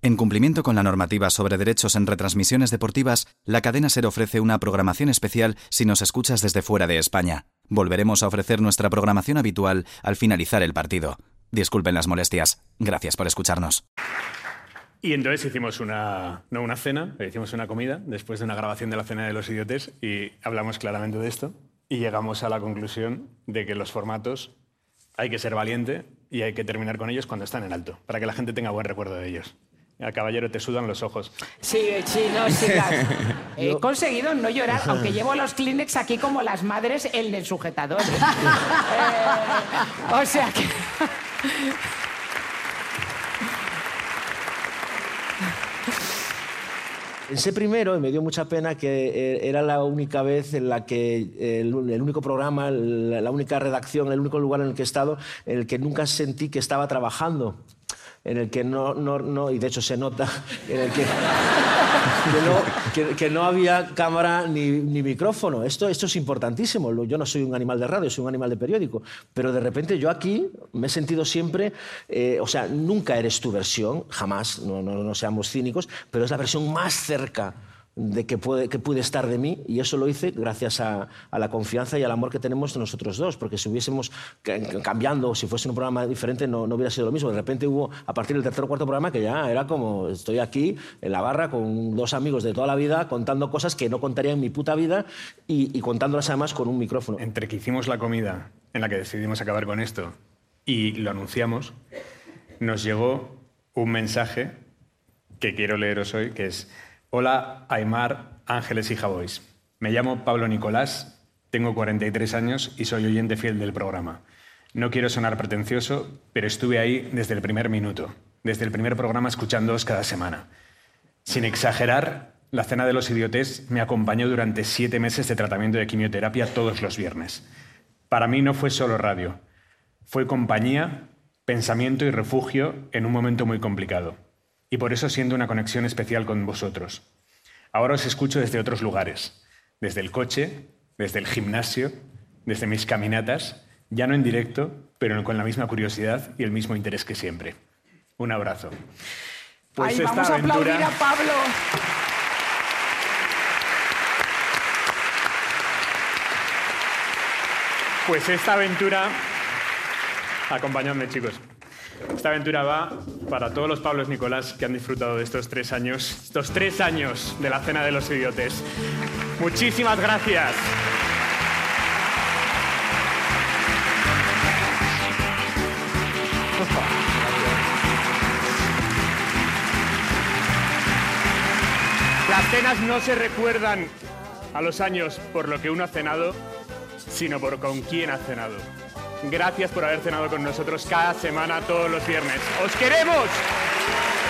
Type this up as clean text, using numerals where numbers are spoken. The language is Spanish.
En cumplimiento con la normativa sobre derechos en retransmisiones deportivas, la cadena SER ofrece una programación especial si nos escuchas desde fuera de España. Volveremos a ofrecer nuestra programación habitual al finalizar el partido. Disculpen las molestias. Gracias por escucharnos. Y entonces hicimos una cena, hicimos una comida, después de una grabación de la Cena de los Idiotes, y hablamos claramente de esto, y llegamos a la conclusión de que los formatos hay que ser valiente y hay que terminar con ellos cuando están en alto, para que la gente tenga buen recuerdo de ellos. Al caballero te sudan los ojos. Sí, claro. He conseguido no llorar, aunque llevo los Kleenex aquí como las madres en el sujetador. O sea que... Pensé primero, y me dio mucha pena, que era la única vez en la que el único programa, la única redacción, el único lugar en el que he estado, en el que nunca sentí que estaba trabajando, en el que no y de hecho se nota, en el que no había cámara ni micrófono. Esto es importantísimo. Yo no soy un animal de radio, soy un animal de periódico, pero de repente yo aquí me he sentido siempre, o sea, nunca eres tu versión, jamás, no seamos cínicos, pero es la versión más cerca de que pude estar de mí, y eso lo hice gracias a la confianza y al amor que tenemos nosotros dos, porque si hubiésemos cambiando, si fuese un programa diferente, no hubiera sido lo mismo. De repente hubo, a partir del tercer o cuarto programa, que ya era como, estoy aquí en la barra con dos amigos de toda la vida contando cosas que no contaría en mi puta vida y contándolas además con un micrófono. Entre que hicimos la comida en la que decidimos acabar con esto y lo anunciamos, nos llegó un mensaje que quiero leeros hoy, que es: hola, Aimar, Ángeles y Javois. Me llamo Pablo Nicolás, tengo 43 años y soy oyente fiel del programa. No quiero sonar pretencioso, pero estuve ahí desde el primer minuto, desde el primer programa escuchándoos cada semana. Sin exagerar, la Cena de los Idiotes me acompañó durante 7 meses de tratamiento de quimioterapia todos los viernes. Para mí no fue solo radio, fue compañía, pensamiento y refugio en un momento muy complicado. Y por eso siento una conexión especial con vosotros. Ahora os escucho desde otros lugares, desde el coche, desde el gimnasio, desde mis caminatas, ya no en directo, pero con la misma curiosidad y el mismo interés que siempre. Un abrazo. Pues ¡ay, vamos a aplaudir a Pablo! Pues esta aventura... Acompañadme, chicos. Esta aventura va para todos los Pablos Nicolás que han disfrutado de estos 3 años de la Cena de los Idiotes. Muchísimas gracias. Las cenas no se recuerdan a los años por lo que uno ha cenado, sino por con quién ha cenado. Gracias por haber cenado con nosotros cada semana, todos los viernes. ¡Os queremos!